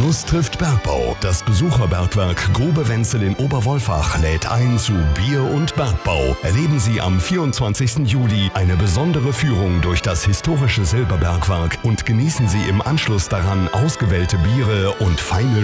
Genuss trifft Bergbau. Das Besucherbergwerk Grube Wenzel in Oberwolfach lädt ein zu Bier und Bergbau. Erleben Sie am 24. Juli eine besondere Führung durch das historische Silberbergwerk und genießen Sie im Anschluss daran ausgewählte Biere und feine